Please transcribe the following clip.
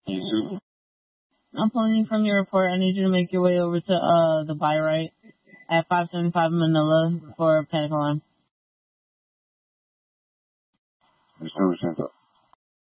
You I'm pulling you from your report. I need you to make your way over to the buy right at 575 Manila for Panic Alarm. Mr.